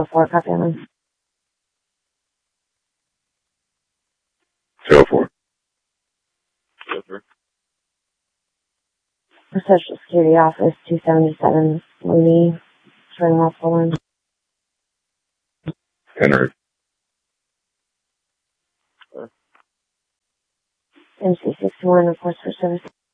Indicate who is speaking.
Speaker 1: 4, copy on.
Speaker 2: 204.
Speaker 1: For Social Security Office, 277, Looney, showing multiple lines.
Speaker 2: 10 route.
Speaker 1: MC61, reports for service.